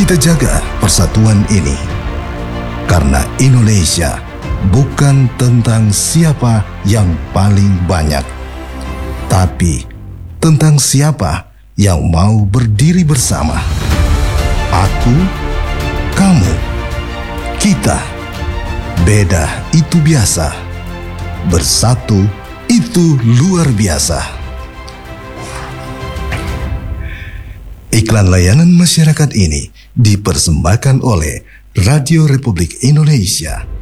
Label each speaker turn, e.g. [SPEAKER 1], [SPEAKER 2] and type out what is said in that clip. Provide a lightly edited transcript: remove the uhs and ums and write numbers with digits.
[SPEAKER 1] Kita jaga persatuan ini, karena Indonesia bukan tentang siapa yang paling banyak, tapi tentang siapa yang mau berdiri bersama. Aku, kamu, kita. Beda itu biasa, bersatu itu luar biasa. Iklan layanan masyarakat ini dipersembahkan oleh Radio Republik Indonesia